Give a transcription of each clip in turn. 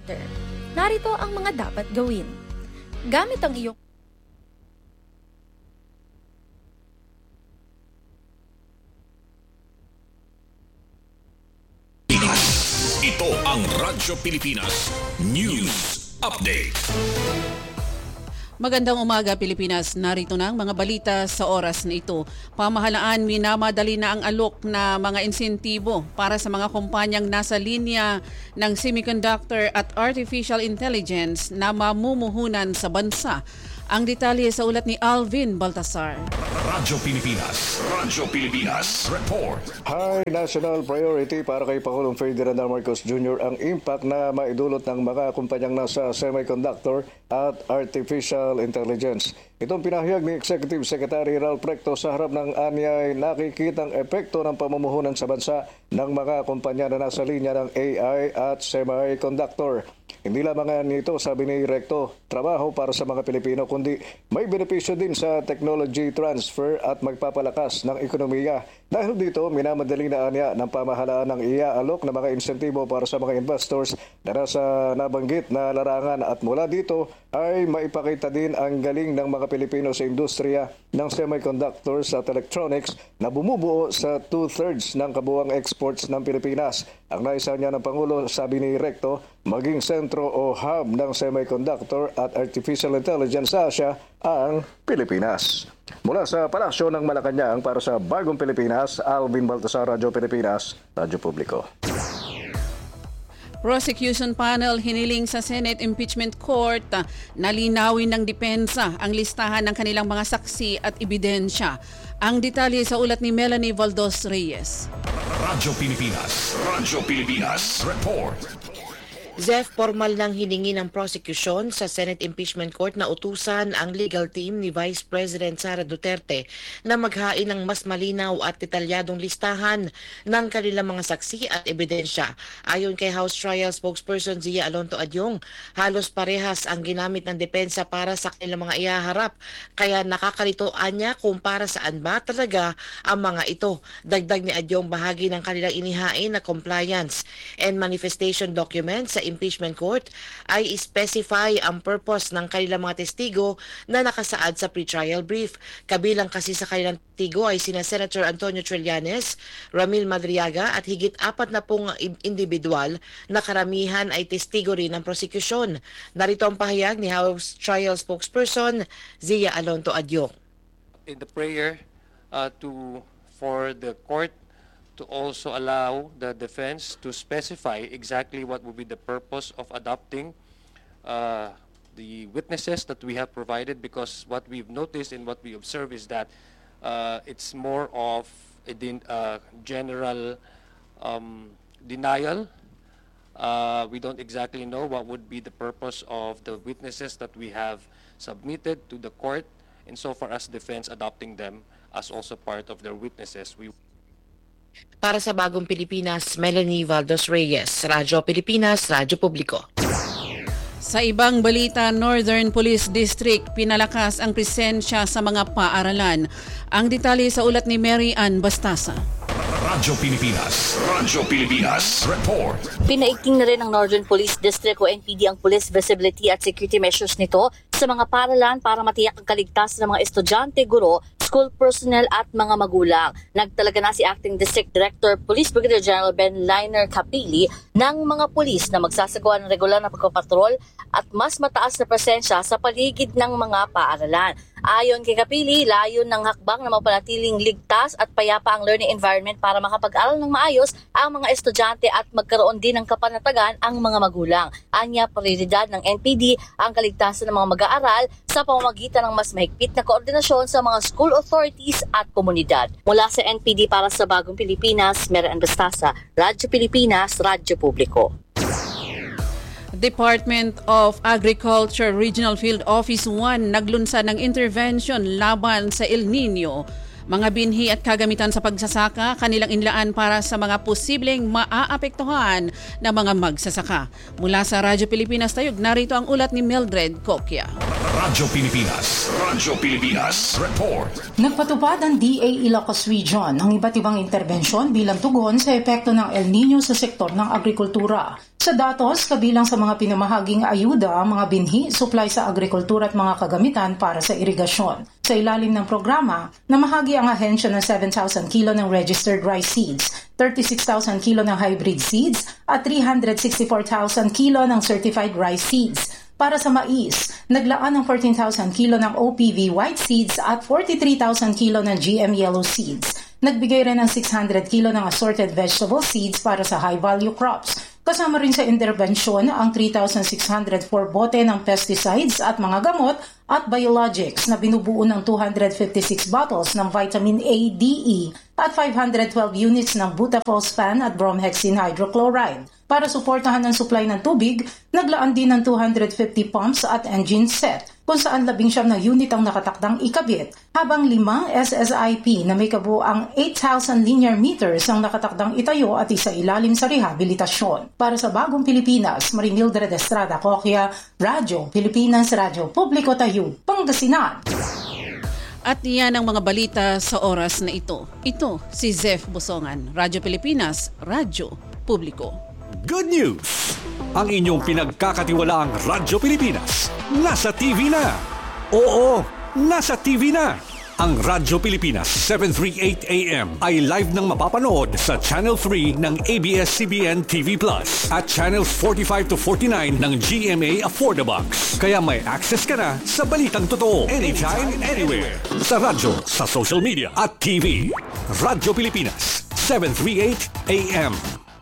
Narito ang mga dapat gawin. Gamit ang iyong Ito ang Radyo Pilipinas News Update. Magandang umaga Pilipinas, narito na ang mga balita sa oras na ito. Pamahalaan minamadali na ang alok na mga insentibo para sa mga kumpanyang nasa linya ng semiconductor at artificial intelligence na mamumuhunan sa bansa. Ang detalye sa ulat ni Alvin Baltasar. Radyo Pilipinas Report. High national priority para kay Pangulong Ferdinand Marcos Jr. ang impact na maidulot ng mga kumpanyang nasa semiconductor at artificial intelligence. Itong pinahayag ni Executive Secretary Ralph Recto sa harap ng anyay nakikitang epekto ng pamumuhunan sa bansa ng mga kumpanya na nasa linya ng AI at semiconductor. Hindi lamang nito, sabi ni Recto, trabaho para sa mga Pilipino, kundi may benepisyo din sa technology transfer at magpapalakas ng ekonomiya. Dahil dito, minamadali na anya ng pamahalaan ng iaalok na mga insentibo para sa mga investors na nasa nabanggit na larangan at mula dito ay maipakita din ang galing ng mga Pilipino sa industriya ng semiconductors at electronics na bumubuo sa 2/3 ng kabuuang exports ng Pilipinas. Ang naisa niya ng Pangulo, sabi ni Recto, maging sentro o hub ng semiconductor at artificial intelligence sa Asia ang Pilipinas. Mula sa Palasyo ng Malacanang para sa Bagong Pilipinas, Alvin Baltasar, Radyo Pilipinas, Radyo Publiko. Prosecution panel hiniling sa Senate Impeachment Court na linawin ng depensa ang listahan ng kanilang mga saksi at ebidensya. Ang detalye sa ulat ni Melanie Valdos Reyes. Radyo Pilipinas Report. Zef, formal nang hiningi ng prosecution sa Senate Impeachment Court na utusan ang legal team ni Vice President Sara Duterte na maghain ng mas malinaw at detalyadong listahan ng kanilang mga saksi at ebidensya. Ayon kay House Trial Spokesperson Zia Alonto Adyong, halos parehas ang ginamit ng depensa para sa kanilang mga ihaharap. Kaya nakakalitoan niya kung para saan ba talaga ang mga ito. Dagdag ni Adyong, bahagi ng kanilang inihain na compliance and manifestation documents sa impeachment court ay specify ang purpose ng kanilang mga testigo na nakasaad sa pre-trial brief. Kabilang kasi sa kanilang testigo ay sina Senator Antonio Trillanes, Ramil Madriaga at higit 40 individual na karamihan ay testigo rin ng prosecution. Narito ang pahayag ni House Trial Spokesperson Zia Alonto Adyong. In the prayer for the court to also allow the defense to specify exactly what will be the purpose of adopting the witnesses that we have provided, because what we've noticed and what we observe is that it's more of a general denial. We don't exactly know what would be the purpose of the witnesses that we have submitted to the court, and so far as defense adopting them as also part of their witnesses. Para sa Bagong Pilipinas, Melanie Valdos Reyes, Radyo Pilipinas, Radyo Publiko. Sa ibang balita, Northern Police District pinalakas ang presensya sa mga paaralan. Ang detalye sa ulat ni Mary Ann Bastasa. Radyo Pilipinas Report. Pinaigting na rin ng Northern Police District o NPD ang police visibility at security measures nito sa mga paaralan para matiyak ang kaligtasan ng mga estudyante, guro, school personnel at mga magulang. Nagtalaga na si Acting District Director Police Brigadier General Ben Liner Capili ng mga pulis na magsasagawa ng regular na pagpapatrol at mas mataas na presensya sa paligid ng mga paaralan. Ayon kay Capili, layon ng hakbang na mapanatiling ligtas at payapa ang learning environment para makapag-aral ng maayos ang mga estudyante at magkaroon din ng kapanatagan ang mga magulang. Anya, prioridad ng NPD ang kaligtasan ng mga mag-aaral sa pamamagitan ng mas mahigpit na koordinasyon sa mga school authorities at komunidad. Mula sa NPD para sa Bagong Pilipinas, Mary Ann Bastasa, Radyo Pilipinas, Radyo Publiko. Department of Agriculture Regional Field Office 1 naglunsad ng intervention laban sa El Nino. Mga binhi at kagamitan sa pagsasaka, kanilang inlaan para sa mga posibleng maaapektuhan na mga magsasaka. Mula sa Radyo Pilipinas Tayog, narito ang ulat ni Mildred Kokya. Radyo Pilipinas Report. Nagpatupad ang DA Ilocos Region ng iba't ibang interbensyon bilang tugon sa epekto ng El Nino sa sektor ng agrikultura. Sa datos, kabilang sa mga pinamahaging ayuda ang mga binhi, supply sa agrikultura at mga kagamitan para sa irigasyon. Sa ilalim ng programa, namahagi ang ahensya ng 7,000 kilo ng registered rice seeds, 36,000 kilo ng hybrid seeds at 364,000 kilo ng certified rice seeds. Para sa mais, naglaan ng 14,000 kilo ng OPV white seeds at 43,000 kilo ng GM yellow seeds. Nagbigay rin ng 600 kilo ng assorted vegetable seeds para sa high-value crops. Kasama rin sa interbensyon ang 3,604 bote ng pesticides at mga gamot at biologics na binubuo ng 256 bottles ng vitamin A, D, E at 512 units ng butapholspan at bromhexine hydrochloride. Para suportahan ang supply ng tubig, naglaan din ng 250 pumps at engine set, kung saan 19 na unit ang nakatakdang ikabit, habang 5 SSIP na may kabuang 8,000 linear meters ang nakatakdang itayo at isa ilalim sa rehabilitasyon. Para sa Bagong Pilipinas, Marimildred Estrada Coquia, Radyo Pilipinas, Radyo Publiko Tayo, Pangasinan. At yan ang mga balita sa oras na ito. Ito si Zef Busongan, Radyo Pilipinas, Radyo Publiko. Good news! Ang inyong pinagkakatiwalaang Radyo Pilipinas nasa TV na. Oo, nasa TV na. Ang Radyo Pilipinas 738 AM ay live nang mapapanood sa Channel 3 ng ABS-CBN TV Plus at Channels 45 to 49 ng GMA Affordabox. Kaya may access ka na sa balitang totoo anytime, anywhere. Sa radyo, sa social media at TV. Radyo Pilipinas 738 AM.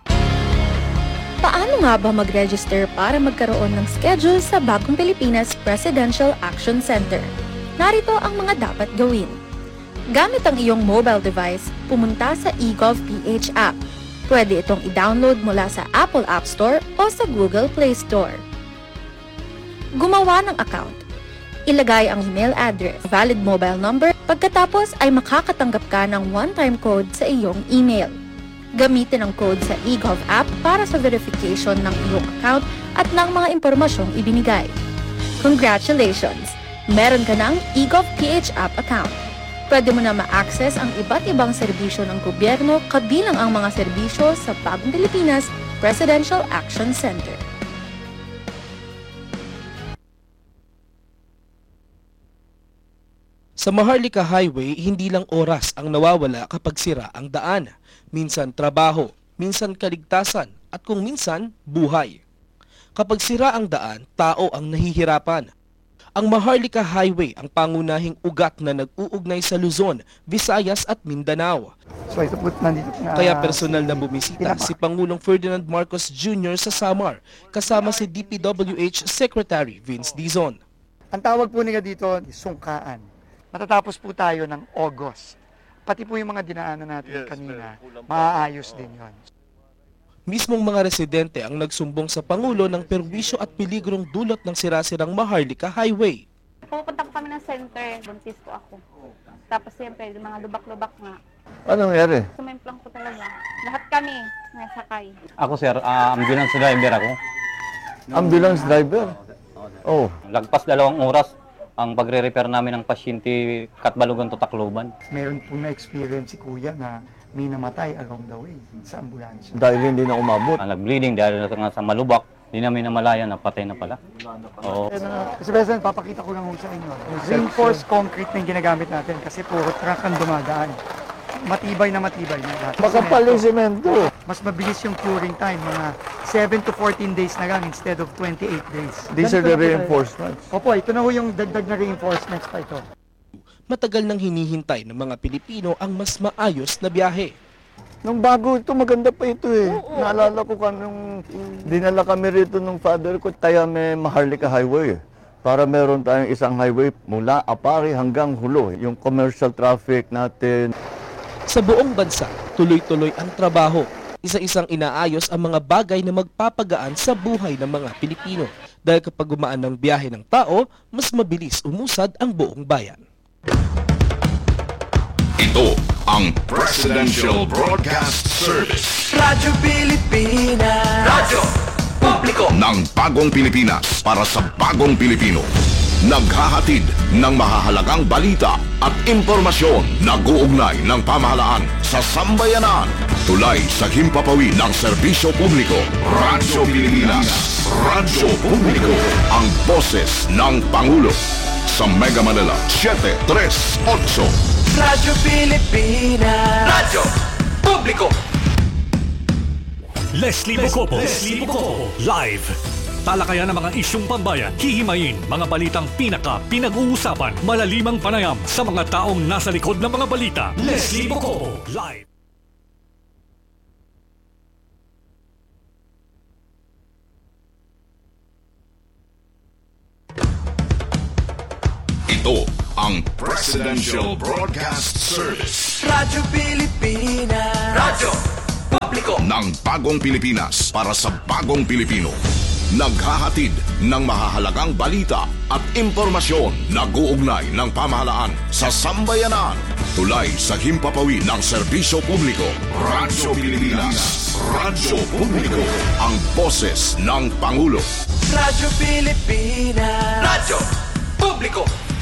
Paano nga ba mag-register para magkaroon ng schedule sa Bagong Pilipinas Presidential Action Center? Narito ang mga dapat gawin. Gamit ang iyong mobile device, pumunta sa eGov.ph app. Pwede itong i-download mula sa Apple App Store o sa Google Play Store. Gumawa ng account. Ilagay ang email address, valid mobile number, pagkatapos ay makakatanggap ka ng one-time code sa iyong email. Gamitin ang code sa eGov app para sa verification ng iyong account at ng mga impormasyong ibinigay. Congratulations! Meron ka ng eGov.ph app account. Pwede mo na ma-access ang iba't ibang serbisyo ng gobyerno kabilang ang mga serbisyo sa Bagong Pilipinas Presidential Action Center. Sa Maharlika Highway, hindi lang oras ang nawawala kapag sira ang daan. Minsan trabaho, minsan kaligtasan, at kung minsan, buhay. Kapag sira ang daan, tao ang nahihirapan. Ang Maharlika Highway ang pangunahing ugat na nag-uugnay sa Luzon, Visayas at Mindanao. So ito po nandito na. Kaya personal na bumisita si Pangulong Ferdinand Marcos Jr. sa Samar, kasama si DPWH Secretary Vince Dizon. Ang tawag po nila dito, sungkaan. Matatapos po tayo ng August. Pati po yung mga dinaanan natin kanina, maaayos din yon. Mismong mga residente ang nagsumbong sa Pangulo ng perwisyo at peligrong dulot ng sirasirang Maharlika Highway. Pupunta ko kami ng center, buntis ko ako. Tapos siyempre, mga lubak-lubak nga. Ano nangyari? Sumemplang ko talaga. Lahat kami nasakay. Ako sir, ambulance driver ako. Ambulance driver? Oh. Lagpas 2 oras ang pagre-repair namin ng pasyente Katbalogan to Tacloban. Meron po na-experience si Kuya na may namatay along the way sa ambulansya. Dahil hindi na umabot. Nag-bleeding dahil nga sa malubak, hindi namin namalayan na patay na pala. Oo. Kasi President, papakita ko lang sa inyo. Reinforced concrete na yung ginagamit natin kasi puro truck ang dumadaan. Matibay na lahat. Makapal yung semento. Mas mabilis yung curing time, mga 7 to 14 days na lang instead of 28 days. These are the reinforcements. Opo, ito na ho yung dagdag na reinforcements pa ito. Matagal nang hinihintay ng mga Pilipino ang mas maayos na biyahe. Nung bago ito, maganda pa ito eh. Naalala ko nung dinala kami rito ng father ko, may Maharlika Highway. Para meron tayong isang highway mula Apari hanggang Hulo. Yung commercial traffic natin. Sa buong bansa, tuloy-tuloy ang trabaho. Isa-isang inaayos ang mga bagay na magpapagaan sa buhay ng mga Pilipino. Dahil kapag gumaan ng biyahe ng tao, mas mabilis umusad ang buong bayan. Ito ang Presidential Broadcast Service. Radyo Pilipinas. Radyo Publiko ng Bagong Pilipinas para sa Bagong Pilipino. Naghahatid ng mahahalagang balita at impormasyon na guugnay ng pamahalaan sa sambayanan. tulay sa himpapawid ng serbisyo publiko. Radyo Pilipinas, Radyo Publiko, ang boses ng Pangulo. Sa Mega Manila, 738. Radyo Pilipinas, Radyo Publiko. Leslie Bucopo, live. Talakayan ng mga isyong pambayan, hihimayin mga balitang pinag-uusapan, malalimang panayam sa mga taong nasa likod ng mga balita. Leslie Bucopo, live. Ito ang Presidential Broadcast Service. Radyo Pilipinas, Radyo Publiko ng bagong Pilipinas para sa bagong Pilipino. Naghahatid ng mahahalagang balita at impormasyon na guugnay ng pamahalaan sa sambayanan. Tulay sa himpapawid ng serbisyo publiko. Radyo Pilipinas, Radyo Publiko, ang boses ng Pangulo. Radyo Pilipinas, Radyo Publiko.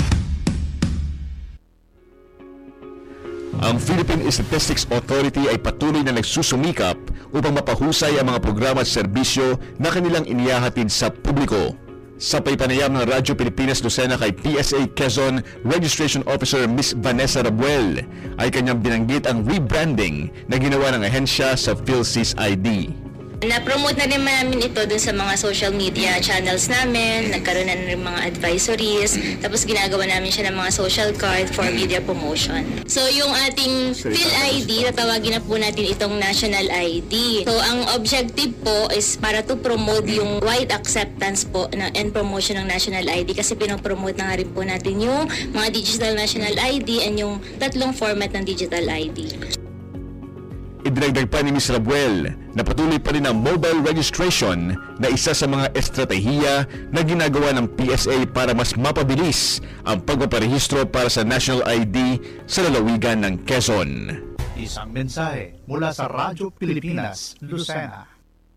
Ang Philippine Statistics Authority ay patuloy na nagsusumikap upang mapahusay ang mga programa at serbisyo na kanilang inihahatid sa publiko. Sa paypanayam ng Radyo Pilipinas Lucena kay PSA Quezon Registration Officer Ms. Vanessa Rabuel, ay kanyang binanggit ang rebranding na ginawa ng ahensya sa PhilSys ID. Na-promote na rin namin ito dun sa mga social media channels namin, nagkaroon na rin mga advisories, tapos ginagawa namin siya ng mga social card for media promotion. So yung ating PhilID, tatawagin na po natin itong National ID. So ang objective po is para to promote yung wide acceptance po and promotion ng National ID, kasi pinopromote na nga rin po natin yung mga digital National ID and yung tatlong format ng digital ID. Idinagdag pa ni Ms. Rabuel na patuloy pa rin ang mobile registration na isa sa mga estratehiya na ginagawa ng PSA para mas mapabilis ang pagpaparehistro para sa National ID sa lalawigan ng Quezon. Isang mensahe mula sa Radyo Pilipinas, Lucena.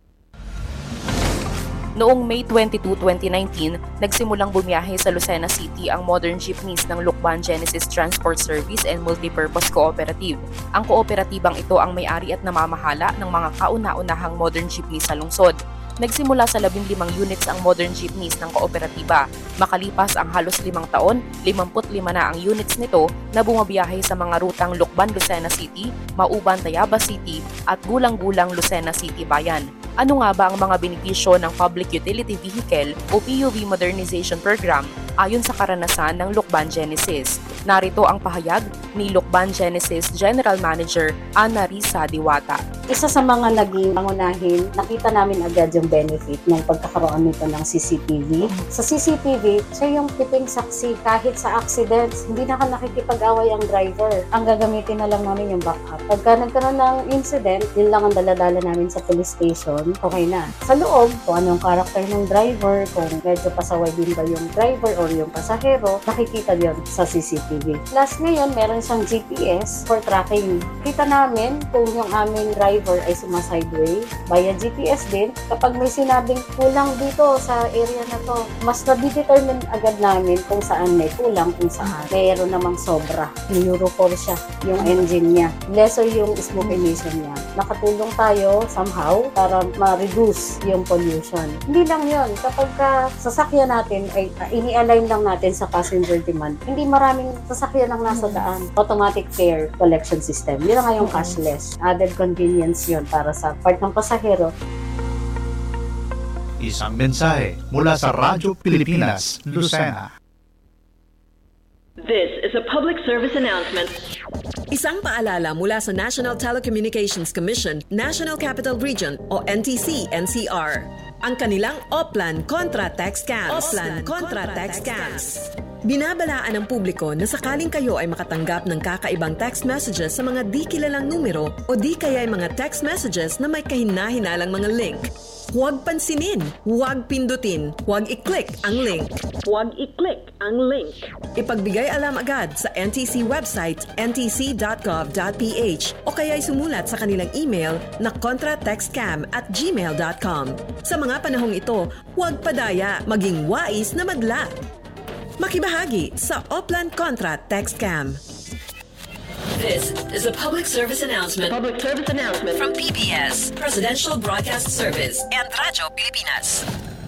Noong May 22, 2019, nagsimulang bumiyahe sa Lucena City ang modern jeepneys ng Lucban Genesis Transport Service and Multipurpose Cooperative. Ang kooperatibang ito ang may-ari at namamahala ng mga kauna-unahang modern jeepneys sa lungsod. Nagsimula sa 15 units ang modern jeepneys ng kooperatiba. Makalipas ang halos 5 taon, 55 na ang units nito na bumabiyahe sa mga rutang Lucban-Lucena City, Mauban-Tayabas City at Gulang-Gulang Lucena City Bayan. Ano nga ba ang mga benepisyo ng Public Utility Vehicle o PUV Modernization Program ayon sa karanasan ng Lucban Genesis? Narito ang pahayag ni Lucban Genesis General Manager Ana Risa Diwata. Isa sa mga naging pangunahin, nakita namin agad yung benefit ng pagkakaroon nito ng CCTV. Sa CCTV, siya yung piping saksi kahit sa accidents, hindi na nakikipag-away ang driver. Ang gagamitin na lang namin yung backup. Pagka nagkaroon ng incident, yun lang ang daladala namin sa police station, okay na. Sa loob, kung anong karakter ng driver, kung medyo pasaway din ba yung driver or yung pasahero, nakikita yun sa CCTV. Plus ngayon, meron siyang GPS for tracking. Kita namin kung yung aming driver ay sumasideway via GPS din. Kapag may sinabing kulang dito sa area na to, mas na-determine agad namin kung saan may kulang, kung saan mayroon namang sobra. Euro 4 siya, yung engine niya. Lesser yung smoke emission niya. Nakatulong tayo somehow para ma-reduce yung pollution. Hindi lang yun. Kapag sasakyan natin, ay ini-align lang natin sa passenger demand. Hindi maraming sasakyan ang nasa daan. Automatic fare collection system. Yun nga yung cashless. Added convenience yun para sa part ng pasahero. Isang mensahe mula sa Radyo Pilipinas, Lucena. This is a public service announcement. Isang paalala mula sa National Telecommunications Commission, National Capital Region o NTC-NCR. Ang kanilang Oplan Contra Text Scams. Oplan Contra Text Scams. Binabalaan ng publiko na sakaling kayo ay makatanggap ng kakaibang text messages sa mga di kilalang numero o di kaya ay mga text messages na may kahina-hinalang mga link. Huwag pansinin, huwag pindutin, huwag i-click ang link. Huwag i-click ang link. Ipagbigay alam agad sa NTC website ntc.gov.ph o kaya'y sumulat sa kanilang email na contratextcam@gmail.com. Sa mga panahong ito, huwag padaya, maging wais na magla. Makibahagi sa Oplan Contra Text Scam. This is a public service announcement. From PBS, Presidential Broadcast Service and Radyo Pilipinas.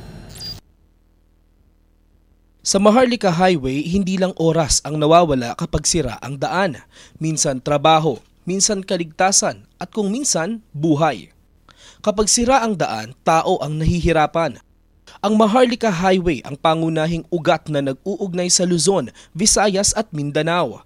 Sa Maharlika Highway, hindi lang oras ang nawawala kapag sira ang daan. Minsan trabaho, minsan kaligtasan, at kung minsan, buhay. Kapag sira ang daan, tao ang nahihirapan. Ang Maharlika Highway ang pangunahing ugat na nag-uugnay sa Luzon, Visayas at Mindanao.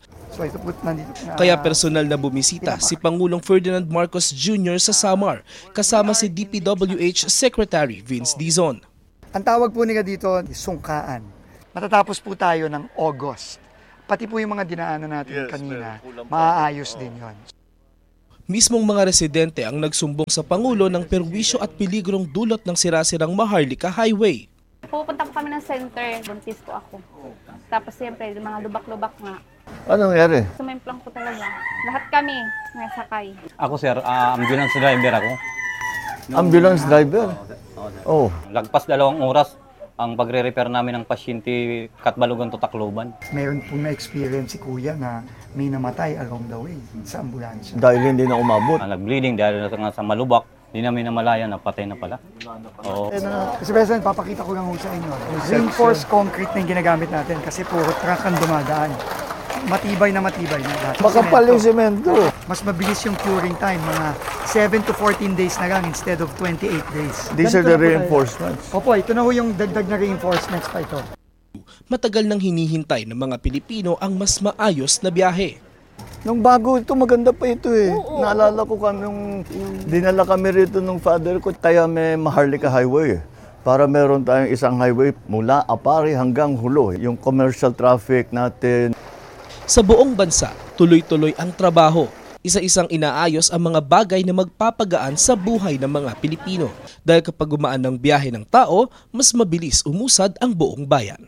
Kaya personal na bumisita si Pangulong Ferdinand Marcos Jr. sa Samar, kasama si DPWH Secretary Vince Dizon. Ang tawag po nila dito, sungkaan. Matatapos po tayo ng August. Pati po yung mga dinaanan natin kanina, maaayos din yon. Mismong mga residente ang nagsumbong sa Pangulo ng perwisyo at peligrong dulot ng sirasirang Maharlika Highway. Pupunta po kami ng center, buntis po ako. Tapos siyempre, mga lubak-lubak nga. Anong nangyari? Sumemplang po talaga. Lahat kami nasakay. Ako sir, ambulance driver ako. Ambulance driver? Oh. Lagpas 2 oras ang pagre-repair namin ng pasyente Katbalogan to Tacloban. Mayroon pong na-experience si Kuya na may namatay along the way sa ambulansya. Dahil hindi na umabot. Nag-bleeding dahil sa malubak, hindi namin namalayan na patay na pala. Oo. Kasi President, papakita ko lang sa inyo. Reinforced concrete na yung ginagamit natin kasi puro truck ang dumadaan. Matibay na lahat. Makapal yung semento. Mas mabilis yung curing time, mga 7 to 14 days na lang instead of 28 days. These are the reinforcements. Opo, ito na ho yung dagdag na reinforcements pa ito. Matagal nang hinihintay ng mga Pilipino ang mas maayos na biyahe. Nung bago ito, maganda pa ito eh. Oo. Naalala ko nung dinala kami rito ng father ko, kaya may Maharlika Highway. Para meron tayong isang highway mula Apari hanggang Hulo. Yung commercial traffic natin. Sa buong bansa, tuloy-tuloy ang trabaho. Isa-isang inaayos ang mga bagay na magpapagaan sa buhay ng mga Pilipino. Dahil kapag gumaan ng biyahe ng tao, mas mabilis umusad ang buong bayan.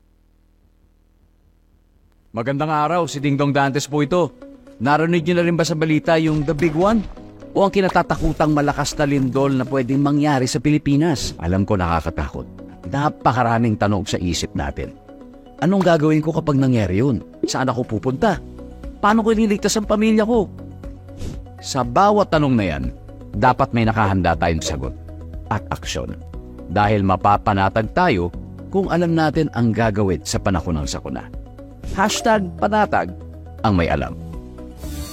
Magandang araw, si Dingdong Dantes po ito. Narinig niyo na rin ba sa balita yung The Big One? O ang kinatatakutang malakas na lindol na pwedeng mangyari sa Pilipinas? Alam ko nakakatakot. Napakaraming tanong sa isip natin. Anong gagawin ko kapag nangyari yun? Saan ako pupunta? Paano ko ililigtas ang pamilya ko? Sa bawat tanong na yan, dapat may nakahanda tayong sagot at aksyon. Dahil mapapanatag tayo kung alam natin ang gagawin sa panahon ng sakuna. #panatag ang may alam.